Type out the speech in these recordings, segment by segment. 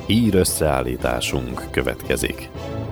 Hír összeállításunk következik.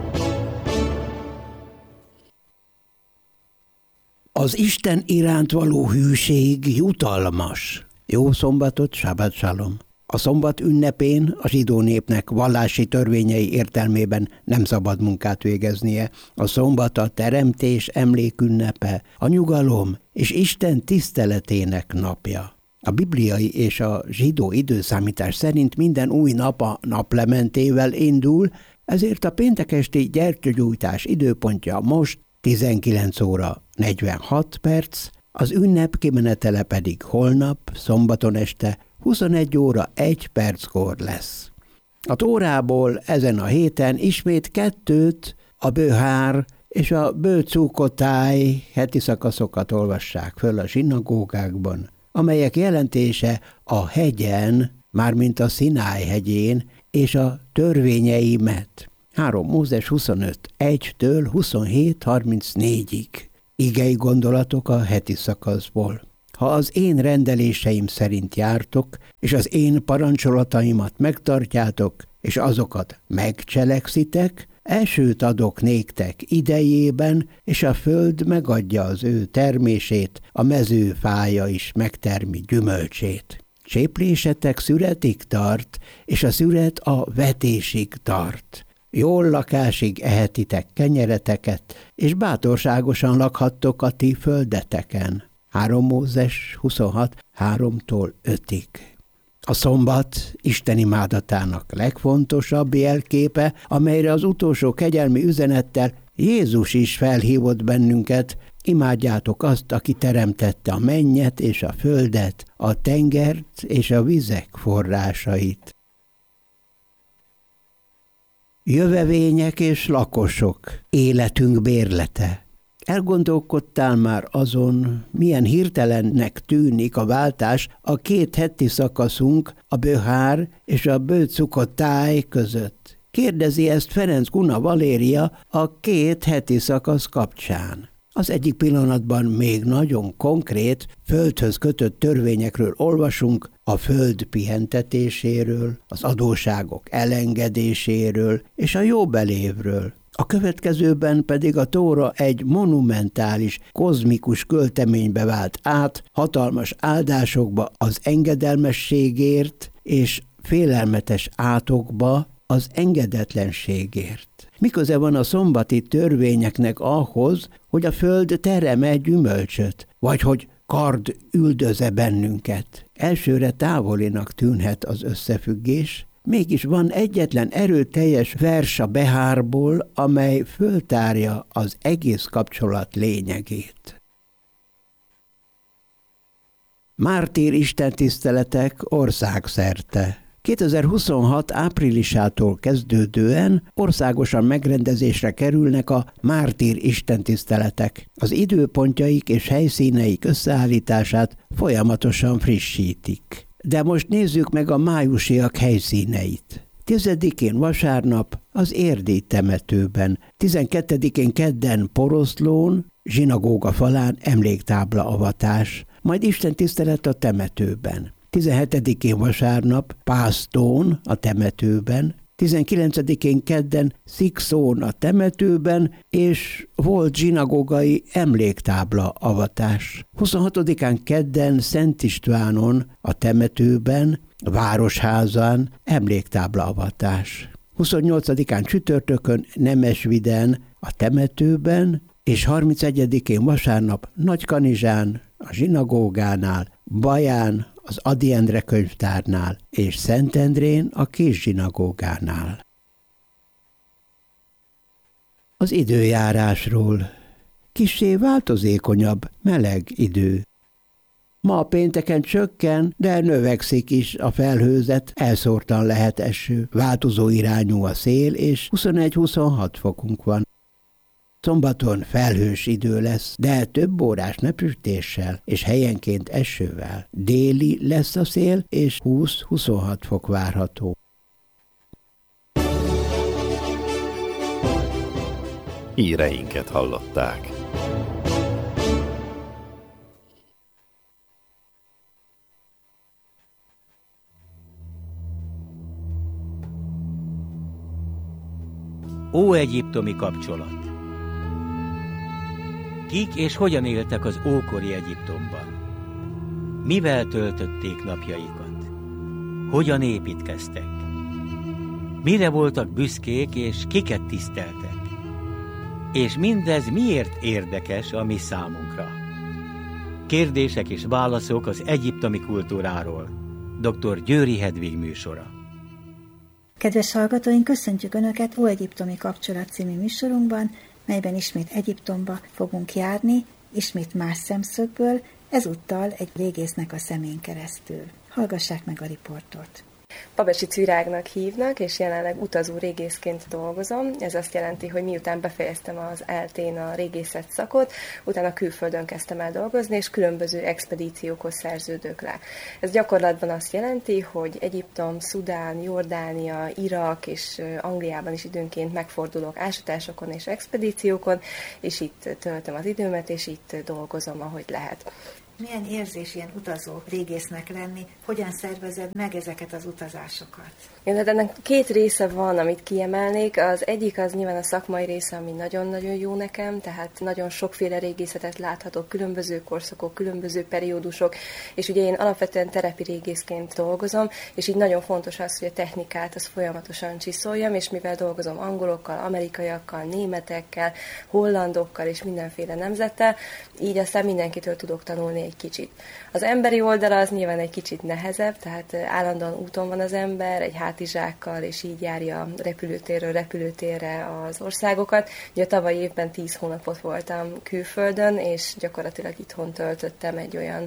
Az Isten iránt való hűség jutalmas. Jó szombatot, Sábát Shalom! A szombat ünnepén a zsidó népnek vallási törvényei értelmében nem szabad munkát végeznie. A szombat a teremtés emlékünnepe, a nyugalom és Isten tiszteletének napja. A bibliai és a zsidó időszámítás szerint minden új nap a naplementével indul, ezért a péntek esti gyertyagyújtás időpontja most 19 óra 46 perc, az ünnep kimenetele pedig holnap, szombaton este 21 óra 1 perckor lesz. A Tórából ezen a héten ismét 2, a Böhár és a Bőcukotáj heti szakaszokat olvassák föl a zsinagógákban, amelyek jelentése a hegyen, mármint a Szináj hegyén, és a törvényeimet. 3 Mózes 25, 1-től 27-34-ig. Igei gondolatok a heti szakaszból. Ha az én rendeléseim szerint jártok, és az én parancsolataimat megtartjátok, és azokat megcselekszitek, elsőt adok néktek idejében, és a föld megadja az ő termését, a mezőfája is megtermi gyümölcsét. Cséplésetek szüretig tart, és a szüret a vetésig tart. Jól lakásig ehetitek kenyereteket, és bátorságosan lakhattok a ti földeteken. 3 Mózes 26, 3-tól 5-ig. A szombat Isten imádatának legfontosabb jelképe, amelyre az utolsó kegyelmi üzenettel Jézus is felhívott bennünket: imádjátok azt, aki teremtette a mennyet és a földet, a tengert és a vizek forrásait. Jövevények és lakosok, életünk bérlete. Elgondolkodtál már azon, milyen hirtelennek tűnik a váltás a 2 heti szakaszunk, a Böhár és a Bőcukotáj között? Kérdezi ezt Ferenc Kuna Valéria a 2 heti szakasz kapcsán. Az egyik pillanatban még nagyon konkrét, földhöz kötött törvényekről olvasunk, a föld pihentetéséről, az adósságok elengedéséről és a jóbelévről. A következőben pedig a Tóra egy monumentális, kozmikus költeménybe vált át, hatalmas áldásokba az engedelmességért és félelmetes átokba az engedetlenségért. Mi köze van a szombati törvényeknek ahhoz, hogy a föld terem-e gyümölcsöt, vagy hogy kard üldöze bennünket? Elsőre távolinak tűnhet az összefüggés, mégis van egyetlen erőteljes vers a Behárból, amely föltárja az egész kapcsolat lényegét. Mártír istentiszteletek országszerte. 2026 áprilisától kezdődően országosan megrendezésre kerülnek a mártír istentiszteletek. Az időpontjaik és helyszíneik összeállítását folyamatosan frissítik. De most nézzük meg a májusiak helyszíneit. 10-én vasárnap az Érdi temetőben, 12-én kedden Poroszlón, zsinagóga falán emléktábla avatás, majd istentisztelet a temetőben. 17-én vasárnap Pásztón a temetőben, 19-én kedden Szikszón a temetőben, és volt zsinagógai emléktábla avatás. 26-án kedden Szent Istvánon a temetőben, Városházán emléktábla avatás. 28-án csütörtökön Nemesviden a temetőben, és 31-én vasárnap Nagykanizsán, a zsinagógánál, Baján, az Ady Endre könyvtárnál, és Szentendrén a kis zsinagógánál. Az időjárásról. Kissé változékonyabb, meleg idő. Ma a pénteken csökken, de növekszik is a felhőzet, elszórtan lehet eső, változó irányú a szél, és 21-26 fokunk van. Szombaton felhős idő lesz, de több órás napsütéssel és helyenként esővel. Déli lesz a szél, és 20-26 fok várható. Híreinket hallották. Óegyiptomi kapcsolat. Kik és hogyan éltek az ókori Egyiptomban? Mivel töltötték napjaikat? Hogyan építkeztek? Mire voltak büszkék és kiket tiszteltek? És mindez miért érdekes a mi számunkra? Kérdések és válaszok az egyiptomi kultúráról. Dr. Győri Hedvig műsora. Kedves hallgatóink, köszöntjük Önöket Óegyiptomi kapcsolat című műsorunkban, melyben ismét Egyiptomba fogunk járni, ismét más szemszögből, ezúttal egy régésznek a szemén keresztül. Hallgassák meg a riportot. Babesi Cvirágnak hívnak, és jelenleg utazó régészként dolgozom. Ez azt jelenti, hogy miután befejeztem az ELTE-n a régészet szakot, utána külföldön kezdtem el dolgozni, és különböző expedíciókhoz szerződök le. Ez gyakorlatban azt jelenti, hogy Egyiptom, Szudán, Jordánia, Irak és Angliában is időnként megfordulok ásatásokon és expedíciókon, és itt töltöm az időmet, és itt dolgozom, ahogy lehet. Milyen érzés ilyen utazó régésznek lenni? Hogyan szervezed meg ezeket az utazásokat? Hát ennek két része van, amit kiemelnék. Az egyik az nyilván a szakmai része, ami nagyon-nagyon jó nekem, tehát nagyon sokféle régészetet láthatok, különböző korszakok, különböző periódusok, és ugye én alapvetően terepi régészként dolgozom, és így nagyon fontos az, hogy a technikát az folyamatosan csiszoljam, és mivel dolgozom angolokkal, amerikaiakkal, németekkel, hollandokkal és mindenféle nemzettel, így aztán mindenkitől tudok tanulni egy kicsit. Az emberi oldala az nyilván egy kicsit nehezebb, tehát állandóan úton van az ember, egy hátizsákkal, és így járja repülőtérről repülőtérre az országokat. Ugye tavaly évben 10 hónapot voltam külföldön, és gyakorlatilag itthon töltöttem egy olyan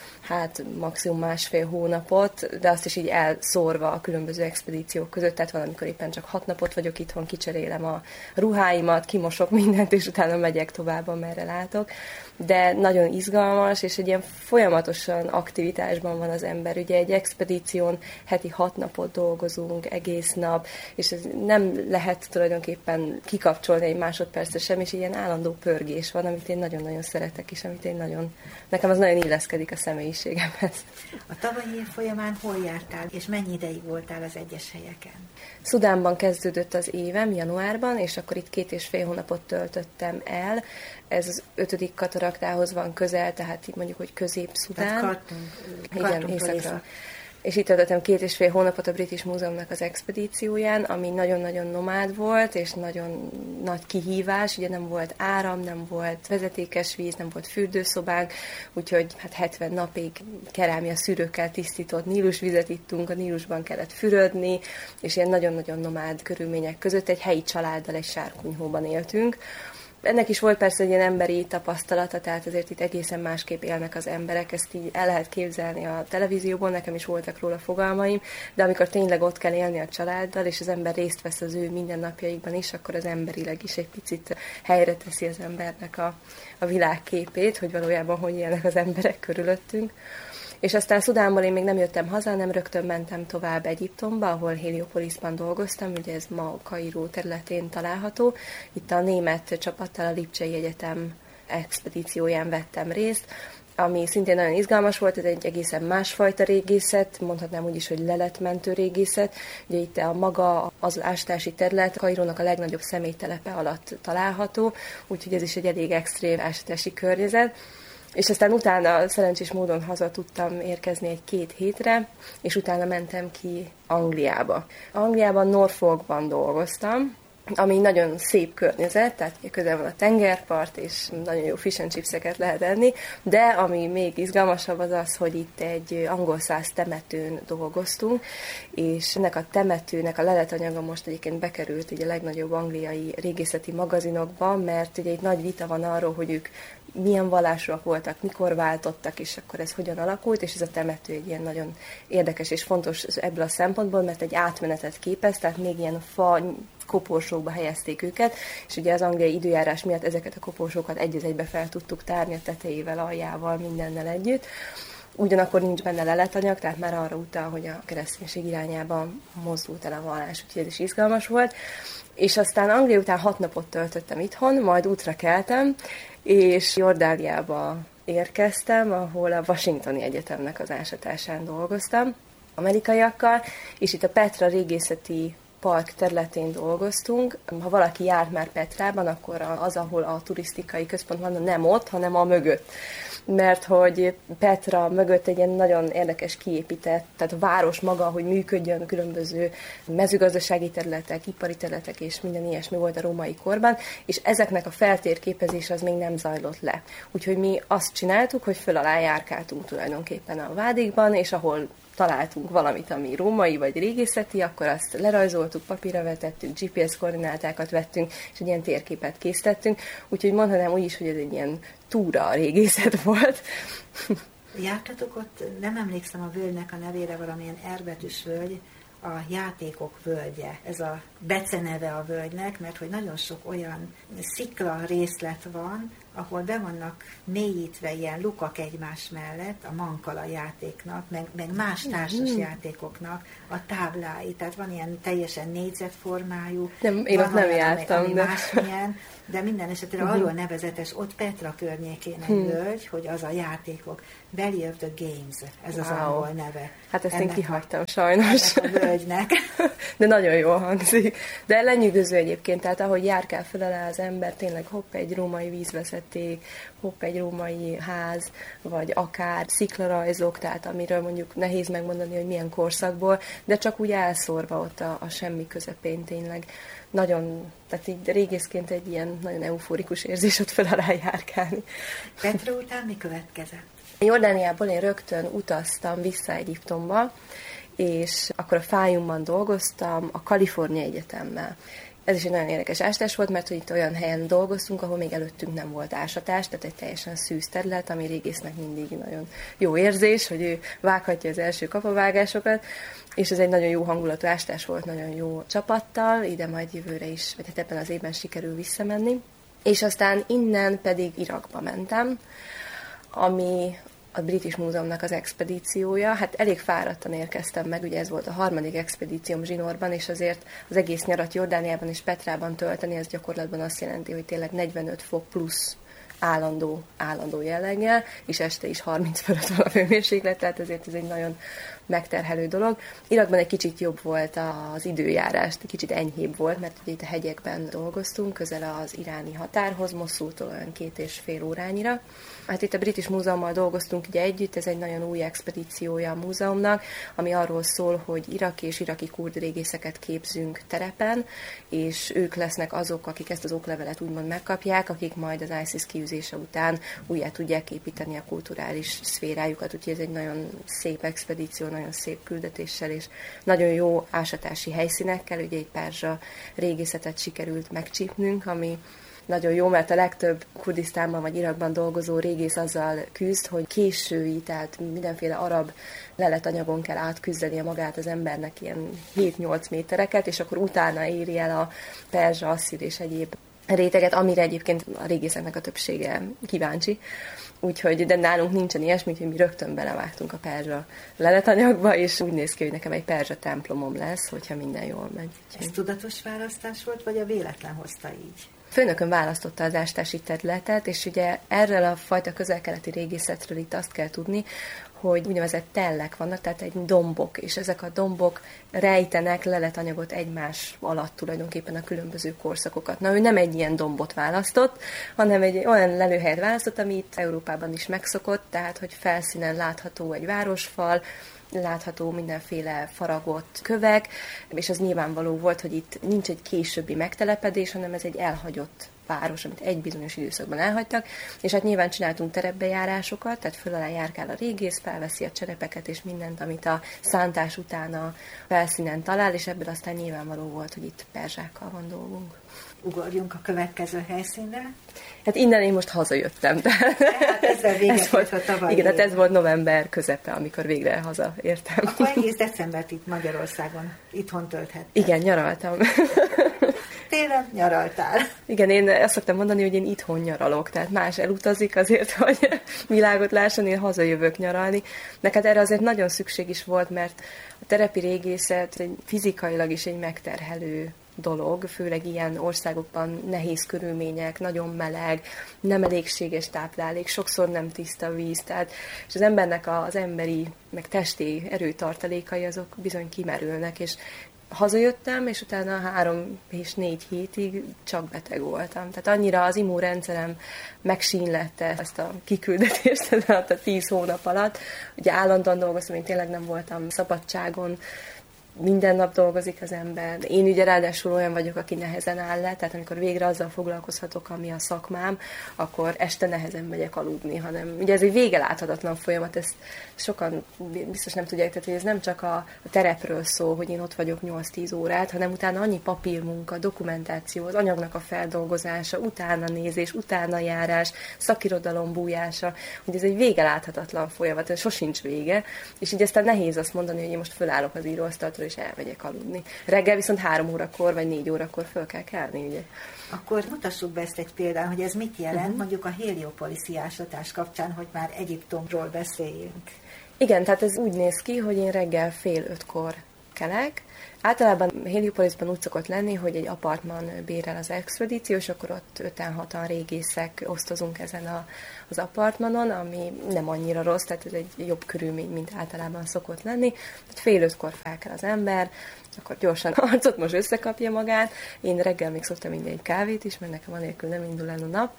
maximum 1,5 hónapot, de azt is így elszórva a különböző expedíciók között, tehát valamikor éppen csak 6 napot vagyok itthon, kicserélem a ruháimat, kimosok mindent, és utána megyek tovább, amerre látok. De nagyon izgalmas, és egy ilyen folyamatosan aktivitásban van az ember. Ugye egy expedíción heti 6 napot dolgozunk, egész nap, és ez nem lehet tulajdonképpen kikapcsolni egy másodpercre sem, és ilyen állandó pörgés van, amit én nagyon-nagyon szeretek, és amit én nekem az nagyon illeszkedik a személyiségemhez. A tavalyi év folyamán hol jártál, és mennyi ideig voltál az egyes helyeken? Szudánban kezdődött az évem, januárban, és akkor itt 2,5 hónapot töltöttem el. Ez az 5. kataraktához van közel, tehát így mondjuk, hogy Közép-Szudán. Igen, északra. És itt töltöttem 2,5 hónapot a British Múzeumnak az expedícióján, ami nagyon-nagyon nomád volt, és nagyon nagy kihívás. Ugye nem volt áram, nem volt vezetékes víz, nem volt fürdőszobánk, úgyhogy 70 napig kerámia szűrőkkel tisztított Nílusvizet ittunk, a Nílusban kellett fürödni, és ilyen nagyon-nagyon nomád körülmények között egy helyi családdal egy sárkunyhóban éltünk. Ennek is volt persze egy ilyen emberi tapasztalata, tehát azért itt egészen másképp élnek az emberek, ezt így el lehet képzelni a televízióból, nekem is voltak róla fogalmaim, de amikor tényleg ott kell élni a családdal, és az ember részt vesz az ő mindennapjaikban is, akkor az emberileg is egy picit helyre teszi az embernek a világképét, hogy valójában hogy élnek az emberek körülöttünk. És aztán Szudánból én még nem jöttem haza, nem rögtön mentem tovább Egyiptomba, ahol Heliopolisban dolgoztam, ugye ez ma Kairó területén található. Itt a német csapattal a Lipcsei Egyetem expedícióján vettem részt, ami szintén nagyon izgalmas volt, ez egy egészen másfajta régészet, mondhatnám úgy is, hogy leletmentő régészet. Ugye itt a maga az ástási terület Kairónak a legnagyobb személytelepe alatt található, úgyhogy ez is egy elég extrém ásátási környezet. És aztán utána szerencsés módon haza tudtam érkezni 2 hétre, és utána mentem ki Angliába. Angliában Norfolkban dolgoztam, ami nagyon szép környezet, tehát közel van a tengerpart, és nagyon jó fish and chipseket lehet enni, de ami még izgalmasabb az az, hogy itt egy angol száz temetőn dolgoztunk, és ennek a temetőnek a leletanyaga most egyébként bekerült ugye a legnagyobb angliai régészeti magazinokba, mert ugye egy nagy vita van arról, hogy ők milyen vallásúak voltak, mikor váltottak, és akkor ez hogyan alakult, és ez a temető egy ilyen nagyon érdekes és fontos ebből a szempontból, mert egy átmenetet képez, tehát még ilyen fa koporsókba helyezték őket, és ugye az angliai időjárás miatt ezeket a koporsókat egy az egybe fel tudtuk tárni a tetejével, aljával, mindennel együtt. Ugyanakkor nincs benne leletanyag, tehát már arra utal, hogy a kereszténység irányába mozdult el a vallás, úgyhogy ez is izgalmas volt. És aztán Anglia után 6 napot töltöttem itthon, majd útra keltem, és Jordániába érkeztem, ahol a Washingtoni Egyetemnek az ásatásán dolgoztam, amerikaiakkal, és itt a Petra régészeti park területén dolgoztunk. Ha valaki járt már Petrában, akkor az, ahol a turisztikai központ van, nem ott, hanem a mögött. Mert hogy Petra mögött egy ilyen nagyon érdekes kiépített, tehát a város maga, hogy működjön, különböző mezőgazdasági területek, ipari területek és minden ilyesmi volt a római korban, és ezeknek a feltérképezés az még nem zajlott le. Úgyhogy mi azt csináltuk, hogy föl alá járkáltunk tulajdonképpen a vádikban, és ahol találtunk valamit, ami római vagy régészeti, akkor azt lerajzoltuk, papírra vetettük, GPS koordinátákat vettünk, és egy ilyen térképet készítettünk. Úgyhogy mondhatnám úgy is, hogy ez egy ilyen túra a régészet volt. Jártatok ott, nem emlékszem a völgynek a nevére, valamilyen erbetűs völgy, a játékok völgye. Ez a beceneve a völgynek, mert hogy nagyon sok olyan szikla részlet van, ahol be vannak mélyítve ilyen lukak egymás mellett a mankala játéknak, meg más társas játékoknak a táblái. Tehát van ilyen teljesen négyzetformájú. Én ott nem jártam. Ami másmilyen, de minden esetre arról nevezetes, ott Petra környékén egy völgy, hogy az a játékok. Valley of the Games, ez az angol neve. Hát ezt én kihagytam sajnos. Ennek a völgynek. De nagyon jól hangzik. De lenyűgöző egyébként, tehát ahogy járkál föl alá az ember, tényleg hopp egy római vízvezeték, hopp egy római ház, vagy akár sziklarajzok, tehát amiről mondjuk nehéz megmondani, hogy milyen korszakból, de csak úgy elszórva ott a semmi közepén tényleg. Nagyon, tehát így régészként egy ilyen nagyon euforikus érzés ott föl alá járkálni. Petra után mi következett? Jordániából én rögtön utaztam vissza Egyiptomba, és akkor a Fájumban dolgoztam a Kalifornia Egyetemmel. Ez is egy nagyon érdekes ásatás volt, mert hogy itt olyan helyen dolgoztunk, ahol még előttünk nem volt ásatás, tehát egy teljesen szűz terület, ami régésznek mindig nagyon jó érzés, hogy ő vághatja az első kapavágásokat, és ez egy nagyon jó hangulatú ásatás volt, nagyon jó csapattal, ide majd jövőre is, vagy hát ebben az évben sikerül visszamenni. És aztán innen pedig Irakba mentem, ami a British Múzeumnak az expedíciója. Hát elég fáradtan érkeztem meg, ugye ez volt a 3. expedícióm zsinórban, és azért az egész nyarat Jordániában és Petrában tölteni, ez gyakorlatban azt jelenti, hogy tényleg 45 fok plusz állandó jelleggel, és este is 30 fölött van a hőmérséklet, tehát ezért ez egy nagyon megterhelő dolog. Irakban egy kicsit jobb volt az időjárás, egy kicsit enyhébb volt, mert ugye itt a hegyekben dolgoztunk, közel az iráni határhoz, Moszultól olyan 2,5 órányira. Hát itt a British Múzeummal dolgoztunk ugye együtt, ez egy nagyon új expedíciója a múzeumnak, ami arról szól, hogy iraki és iraki kurd régészeket képzünk terepen, és ők lesznek azok, akik ezt az oklevelet úgymond megkapják, akik majd az ISIS kiűzése után újjá tudják építeni a kulturális szférájukat, úgyhogy ez egy nagyon szép expedíció, nagyon szép küldetéssel, és nagyon jó ásatási helyszínekkel, ugye egy perzsa régészetet sikerült megcsípnünk, ami nagyon jó, mert a legtöbb Kurdisztánban vagy Irakban dolgozó régész azzal küzd, hogy késői, tehát mindenféle arab leletanyagon kell átküzdenie magát az embernek ilyen 7-8 métereket, és akkor utána éri el a perzsa, asszír és egyéb réteget, amire egyébként a régészeknek a többsége kíváncsi. Úgyhogy, de nálunk nincsen ilyesmi, hogy mi rögtön belevágtunk a perzsa leletanyagba, és úgy néz ki, hogy nekem egy perzsa templomom lesz, hogyha minden jól megy. Ez tudatos választás volt, vagy a véletlen hozta így? Főnökön választotta az ástási területet, és ugye erről a fajta közel-keleti régészetről itt azt kell tudni, hogy úgynevezett tellek vannak, tehát egy dombok, és ezek a dombok rejtenek leletanyagot egymás alatt tulajdonképpen a különböző korszakokat. Na, ő nem egy ilyen dombot választott, hanem egy olyan lelőhelyet választott, ami itt Európában is megszokott, tehát hogy felszínen látható egy városfal, látható mindenféle faragott kövek, és az nyilvánvaló volt, hogy itt nincs egy későbbi megtelepedés, hanem ez egy elhagyott város, amit egy bizonyos időszakban elhagytak, és hát nyilván csináltunk terepbejárásokat, tehát föl alá járkál a régész, felveszi a cserepeket és mindent, amit a szántás után a felszínen talál, és ebből aztán nyilvánvaló volt, hogy itt perzsákkal van dolgunk. Ugorjunk a következő helyszínre. Hát innen én most hazajöttem. Tehát ezzel véget volt a tavalyi. Igen, hát ez volt november közepe, amikor végre hazaértem. Akkor egész decembert itt Magyarországon, itthon tölthettem. Igen, nyaraltam. Télen nyaraltál. Igen, én azt szoktam mondani, hogy én itthon nyaralok, tehát más elutazik azért, hogy világot lásson, én hazajövök nyaralni. Neked erre azért nagyon szükség is volt, mert a terepi régészet fizikailag is egy megterhelő dolog, főleg ilyen országokban nehéz körülmények, nagyon meleg, nem elégséges táplálék, sokszor nem tiszta víz, tehát, és az embernek az emberi, meg testi erőtartalékai azok bizony kimerülnek, és Hazajöttem, és utána 3 és 4 hétig csak beteg voltam. Tehát annyira az immunrendszerem megsínlette ezt a kiküldetést alatt a 10 hónap alatt. Ugye állandóan dolgoztam, én tényleg nem voltam szabadságon, minden nap dolgozik az ember. Én ugye ráadásul olyan vagyok, aki nehezen áll le, tehát amikor végre azzal foglalkozhatok, ami a szakmám, akkor este nehezen megyek aludni, hanem ugye ez egy vége láthatatlan folyamat, ezt sokan biztos nem tudják, tehát hogy ez nem csak a terepről szól, hogy én ott vagyok 8-10 órát, hanem utána annyi papírmunka, dokumentáció, az anyagnak a feldolgozása, utána nézés, utána járás, szakirodalom bújása, hogy ez egy vége láthatatlan folyamat, ez sosincs vége, és így aztán nehéz azt mondani, hogy én most fölállok az íróasztaltól, és elmegyek aludni. Reggel viszont 3 órakor, vagy 4 órakor föl kell kelni, ugye. Akkor mutassuk be ezt egy példán, hogy ez mit jelent, mondjuk a Héliopoliszi ásatás kapcsán, hogy már Egyiptomról beszéljünk. Igen, tehát ez úgy néz ki, hogy én reggel 4:30-kor kelek. Általában Héliopolisban úgy szokott lenni, hogy egy apartman bérel az expedíció, és akkor ott 5-6-an régészek osztozunk ezen az apartmanon, ami nem annyira rossz, tehát ez egy jobb körülmény, mint általában szokott lenni. Tehát 4:30-kor fel kell az ember, akkor gyorsan arcot most összekapja magát. Én reggel még szoktam inni egy kávét is, mert nekem anélkül nem indul el a nap.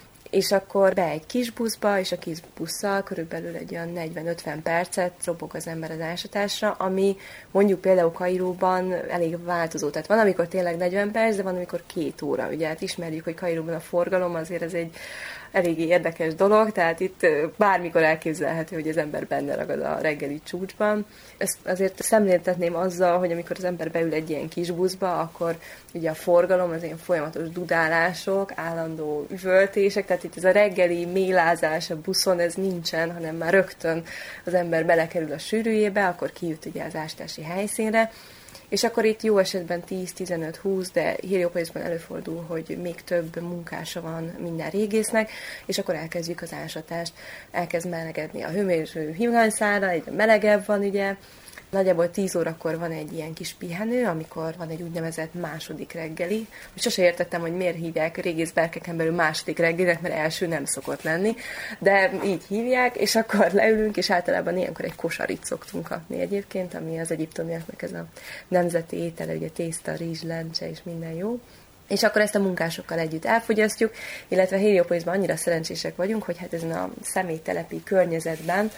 És akkor be egy kis buszba, és a kis busszal körülbelül egy olyan 40-50 percet robog az ember az ásatásra, ami mondjuk például Kairóban elég változó. Tehát van, amikor tényleg 40 perc, de van, amikor 2 óra. Ugye hát ismerjük, hogy Kairóban a forgalom azért ez egy eléggé érdekes dolog, tehát itt bármikor elképzelhető, hogy az ember benne ragad a reggeli csúcsban. Ezt azért szemléltetném azzal, hogy amikor az ember beül egy ilyen kis buszba, akkor ugye a forgalom, az ilyen folyamatos dudálások, állandó üvöltések, tehát itt ez a reggeli mélázás a buszon, ez nincsen, hanem már rögtön az ember belekerül a sűrűjébe, akkor kijut ugye az ástási helyszínre, és akkor itt jó esetben 10-15-20, de Héliopolisban előfordul, hogy még több munkása van minden régésznek, és akkor elkezdjük az ásatást. Elkezd melegedni a hőmérő villanyszála, egyre melegebb van ugye. Nagyjából 10 órakor van egy ilyen kis pihenő, amikor van egy úgynevezett második reggeli. Sose értettem, hogy miért hívják régészberkeken belül második reggelinek, mert első nem szokott lenni, de így hívják, és akkor leülünk, és általában ilyenkor egy kosarit szoktunk kapni egyébként, ami az egyiptomiaknak ez a nemzeti étele, ugye tészta, rizs, lencse és minden jó. És akkor ezt a munkásokkal együtt elfogyasztjuk, illetve Héliopolisban annyira szerencsések vagyunk, hogy hát ezen a személytelepi környezetben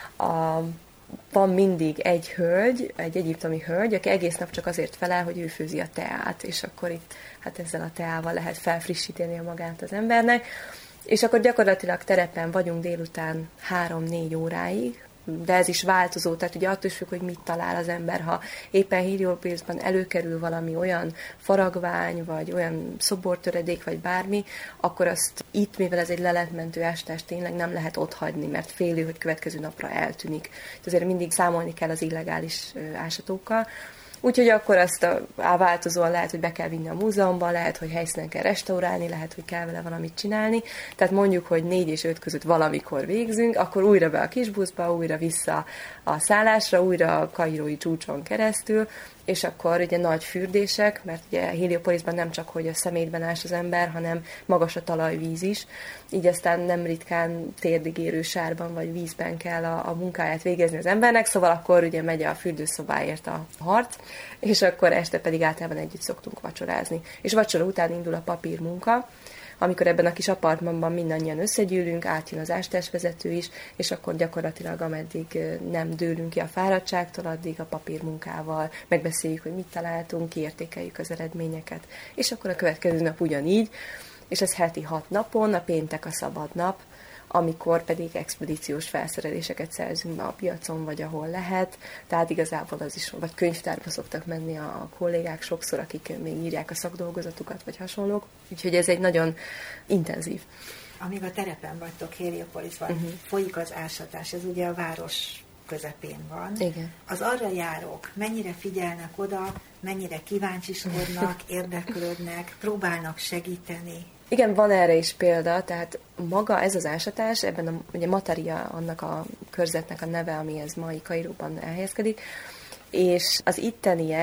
van mindig egy hölgy, egy egyiptomi hölgy, aki egész nap csak azért felel, hogy ő főzi a teát, és akkor itt hát ezzel a teával lehet felfrissíteni a magát az embernek. És akkor gyakorlatilag terepen vagyunk délután 3-4 óráig, de ez is változó, tehát ugye attól függ, hogy mit talál az ember, ha éppen Héliopolisban előkerül valami olyan faragvány, vagy olyan szobortöredék, vagy bármi, akkor azt itt, mivel ez egy leletmentő ásatás, tényleg nem lehet otthagyni, mert félő, hogy következő napra eltűnik. Ezért mindig számolni kell az illegális ásatókkal. Úgyhogy akkor azt változóan lehet, hogy be kell vinni a múzeumban, lehet, hogy helyszínen kell restaurálni, lehet, hogy kell vele valamit csinálni. Tehát mondjuk, hogy 4 és 5 között valamikor végzünk, akkor újra be a kisbuszba, újra vissza a szállásra, újra a kairói csúcson keresztül, és akkor ugye nagy fürdések, mert ugye Héliopolisban nem csak, hogy a szemétben ás az ember, hanem magas a talajvíz is, így aztán nem ritkán térdig érő sárban vagy vízben kell a munkáját végezni az embernek, szóval akkor ugye megy a fürdőszobáért a harc, és akkor este pedig általában együtt szoktunk vacsorázni. És vacsora után indul a papírmunka, amikor ebben a kis apartmanban mindannyian összegyűlünk, átjön az ásatásvezető is, és akkor gyakorlatilag ameddig nem dőlünk ki a fáradtságtól, addig a papírmunkával megbeszéljük, hogy mit találtunk, kiértékeljük az eredményeket. És akkor a következő nap ugyanígy, és ez heti 6 napon, a péntek a szabad nap, amikor pedig expedíciós felszereléseket szerzünk be a piacon, vagy ahol lehet. Tehát igazából az is, vagy könyvtárba szoktak menni a kollégák sokszor, akik még írják a szakdolgozatukat, vagy hasonlók. Úgyhogy ez egy nagyon intenzív. Amíg a terepen vagytok Héliopolisban, folyik az ásatás, ez ugye a város közepén van. Igen. Az arra járók mennyire figyelnek oda, mennyire kíváncsiskodnak, érdeklődnek, próbálnak segíteni? Igen, van erre is példa, tehát maga ez az ásatás, ebben ugye Mataria annak a körzetnek a neve, amihez mai Kairóban elhelyezkedik, és az itteniek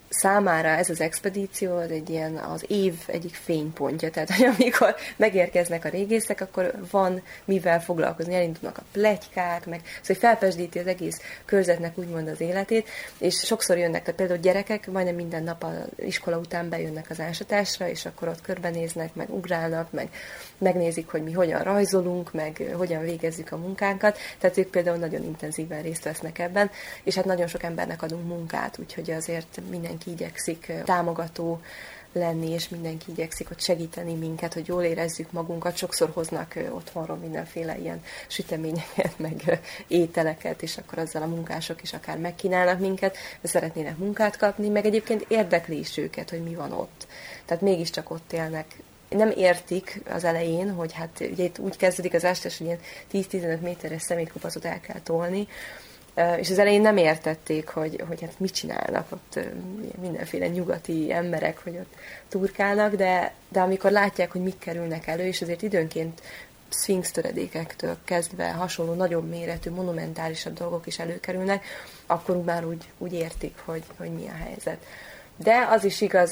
számára ez az expedíció az egy ilyen az év egyik fénypontja, tehát hogy amikor megérkeznek a régészek, akkor van mivel foglalkozni, elindulnak a pletykák, meg szóval felpesdíti az egész körzetnek úgymond az életét, és sokszor jönnek, tehát például gyerekek majdnem minden nap az iskola után bejönnek az ásatásra, és akkor ott körbenéznek, meg ugrálnak, meg megnézik, hogy mi hogyan rajzolunk, meg hogyan végezzük a munkánkat, tehát ők például nagyon intenzíven részt vesznek ebben, és hát nagyon sok embernek adunk munkát, úgyhogy azért mindenki igyekszik támogató lenni, és mindenki igyekszik ott segíteni minket, hogy jól érezzük magunkat. Sokszor hoznak otthonról mindenféle ilyen süteményeket, meg ételeket, és akkor azzal a munkások is akár megkínálnak minket, de szeretnének munkát kapni, meg egyébként érdekli is őket, hogy mi van ott. Tehát mégiscsak ott élnek. Nem értik az elején, hogy hát ugye itt úgy kezdődik az ásatás, hogy ilyen 10-15 méteres szemétkupacot el kell tolni, és az elején nem értették, hogy hát mit csinálnak ott mindenféle nyugati emberek, hogy ott turkálnak, de amikor látják, hogy mik kerülnek elő, és azért időnként szfinx töredékektől kezdve hasonló, nagyobb méretű, monumentálisabb dolgok is előkerülnek, akkor már úgy értik, hogy mi a helyzet. De az is igaz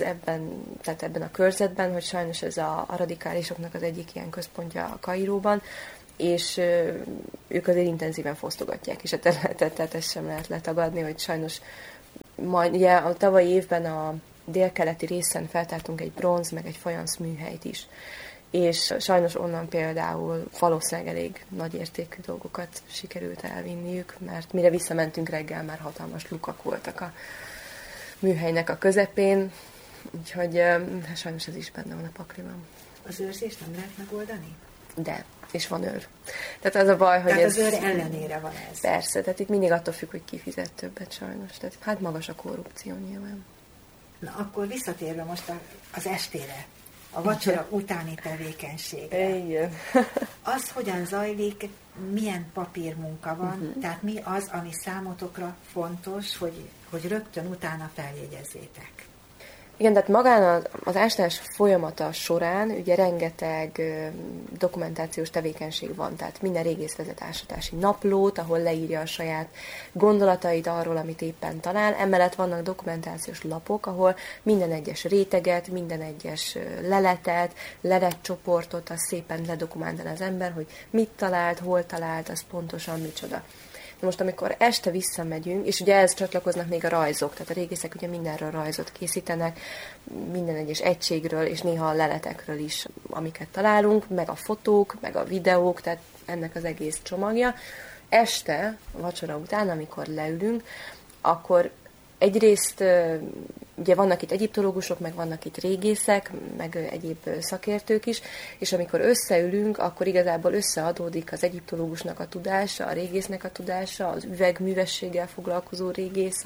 ebben a körzetben, hogy sajnos ez a radikálisoknak az egyik ilyen központja a Kairóban, és ők azért intenzíven fosztogatják is a területet, tehát ezt sem lehet letagadni, hogy sajnos majd ugye a tavalyi évben a délkeleti részen feltártunk egy bronz, meg egy fajansz műhelyt is. És sajnos onnan például valószínűleg elég nagy értékű dolgokat sikerült elvinniük, mert mire visszamentünk reggel, már hatalmas lukak voltak a műhelynek a közepén, úgyhogy sajnos ez is benne van a pakliban. Az őrzést nem lehet megoldani? De, és van őr. Tehát az a baj, hogy tehát az őr ellenére van ez. Persze, tehát itt mindig attól függ, hogy ki fizet többet sajnos. Tehát hát magas a korrupció nyilván. Na akkor visszatérve most az estére, a vacsora utáni tevékenységre. Igen. Az hogyan zajlik, milyen papírmunka van, tehát mi az, ami számotokra fontos, hogy rögtön utána feljegyezzétek? Igen, tehát magán az ásatás folyamata során ugye rengeteg dokumentációs tevékenység van, tehát minden régész vezet ásatási naplót, ahol leírja a saját gondolatait arról, amit éppen talál. Emellett vannak dokumentációs lapok, ahol minden egyes réteget, minden egyes leletcsoportot, az szépen ledokumentál az ember, hogy mit talált, hol talált, az pontosan micsoda. Most amikor este visszamegyünk, és ugye ehhez csatlakoznak még a rajzok, tehát a régészek ugye mindenről rajzot készítenek, minden egyes egységről, és néha a leletekről is, amiket találunk, meg a fotók, meg a videók, tehát ennek az egész csomagja. Este, vacsora után, amikor leülünk, akkor egyrészt ugye vannak itt egyiptológusok, meg vannak itt régészek, meg egyéb szakértők is, és amikor összeülünk, akkor igazából összeadódik az egyiptológusnak a tudása, a régésznek a tudása, az üvegművességgel foglalkozó régész,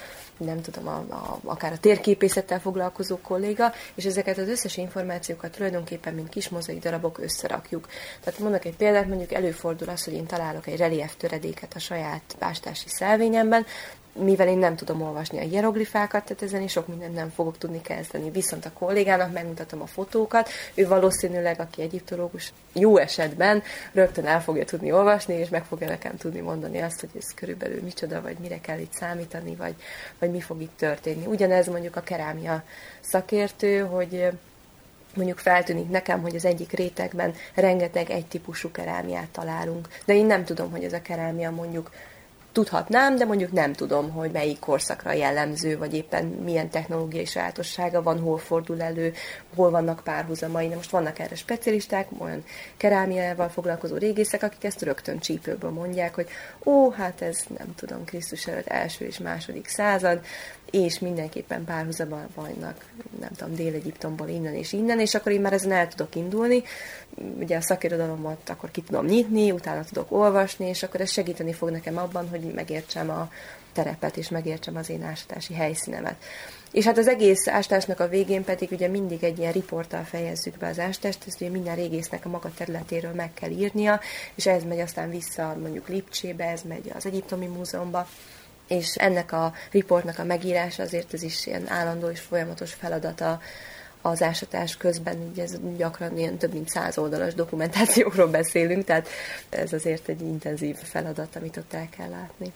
akár a térképészettel foglalkozó kolléga, és ezeket az összes információkat tulajdonképpen, mint kis mozaik darabok összerakjuk. Tehát mondok egy példát, mondjuk előfordul az, hogy én találok egy relief töredéket a saját ástási szelvényemben, mivel én nem tudom olvasni a hieroglifákat, tehát ezen is sok mindent nem fogok tudni kezdeni. Viszont a kollégának megmutatom a fotókat, ő valószínűleg, aki egyiptológus, jó esetben rögtön el fogja tudni olvasni, és meg fogja nekem tudni mondani azt, hogy ez körülbelül micsoda, vagy mire kell itt számítani, vagy mi fog itt történni. Ugyanez mondjuk a kerámia szakértő, hogy mondjuk feltűnik nekem, hogy az egyik rétegben rengeteg egytípusú kerámiát találunk, de én nem tudom, hogy ez a kerámia mondjuk tudhatnám, de mondjuk nem tudom, hogy melyik korszakra jellemző, vagy éppen milyen technológiai sajátossága van, hol fordul elő, hol vannak párhuzamai. De most vannak erre specialisták, olyan kerámiával foglalkozó régészek, akik ezt rögtön csípőből mondják, hogy hát ez nem tudom, Krisztus előtt első és második század, és mindenképpen párhuzamban vannak, nem tudom, Dél-Egyiptomból innen, és akkor én már ezen el tudok indulni, ugye a szakirodalomat akkor ki tudom nyitni, utána tudok olvasni, és akkor ez segíteni fog nekem abban, hogy megértsem a terepet, és megértsem az én ásatási helyszínemet. És hát az egész ásatásnak a végén pedig ugye mindig egy ilyen riporttal fejezzük be az ásatást, ezt ugye minden régésznek a maga területéről meg kell írnia, és ez megy aztán vissza mondjuk Lipcsébe, ez megy az Egyiptomi Múzeumba, és ennek a riportnak a megírása azért ez is ilyen állandó és folyamatos feladata az ásatás közben, így ez gyakran ilyen több mint 100 oldalas dokumentációkról beszélünk, tehát ez azért egy intenzív feladat, amit ott el kell látni.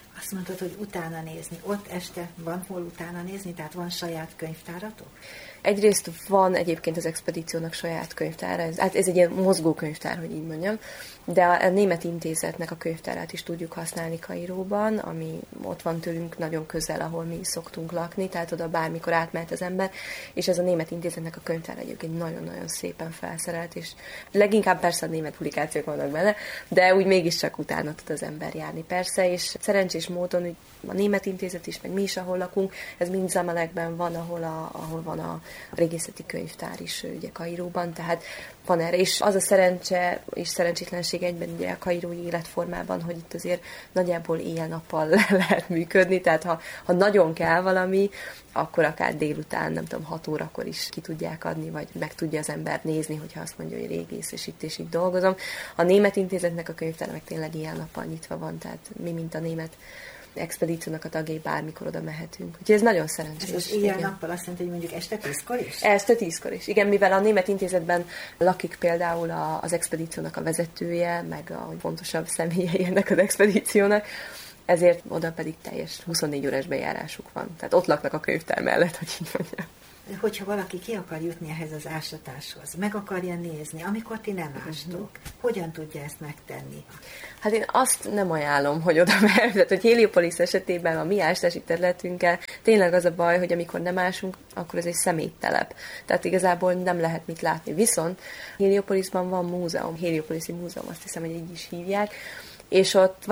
Azt mondtad, hogy utána nézni. Ott este van hol utána nézni, tehát van saját könyvtáratok? Egyrészt van egyébként az expedíciónak saját könyvtára, ez egy ilyen mozgó könyvtár, hogy így mondjam, de a Német Intézetnek a könyvtárát is tudjuk használni Kairóban, ami ott van tőlünk nagyon közel, ahol mi szoktunk lakni, tehát oda bármikor átmehet az ember, és ez a Német Intézetnek a könyvtár egyébként nagyon-nagyon szépen felszerelt, és leginkább persze a német publikációk vannak benne, de úgy mégiscsak utána tud az ember járni persze, és szerencsés módon hogy a Német Intézet is, meg mi is, ahol lakunk, ez mind Zamalekben van, ahol van a régészeti könyvtár is ugye Kairóban, tehát van erre, és az a szerencse és szerencsétlenség egyben ugye a kairói életformában, hogy itt azért nagyjából éjjel-nappal lehet működni, tehát ha nagyon kell valami, akkor akár délután, nem tudom, 6 órakor is ki tudják adni, vagy meg tudja az ember nézni, hogyha azt mondja, hogy régész, és itt dolgozom. A Német Intézetnek a könyvtára meg tényleg éjjel-nappal nyitva van, tehát mi, mint a német expedíciónak a tagjai bármikor oda mehetünk. Úgyhogy ez nagyon szerencsés. Ez az éjjel-nappal azt jelenti, hogy mondjuk este 10-kor is? Este 10-kor is. Igen, mivel a Német Intézetben lakik például az expedíciónak a vezetője, meg a fontosabb személyei ennek az expedíciónak, ezért oda pedig teljes 24 órás bejárásuk van. Tehát ott laknak a könyvtár mellett, hogy így mondjam. Hogyha valaki ki akar jutni ehhez az ásatáshoz, meg akarja nézni, amikor ti nem ástok, hogyan tudja ezt megtenni? Hát én azt nem ajánlom, hogy oda mehet. Tehát, hogy Héliopolisz esetében a mi ásási területünkkel tényleg az a baj, hogy amikor nem ásunk, akkor ez egy szeméttelep. Tehát igazából nem lehet mit látni. Viszont Héliopoliszban van múzeum, Héliopoliszi múzeum, azt hiszem, hogy így is hívják, és ott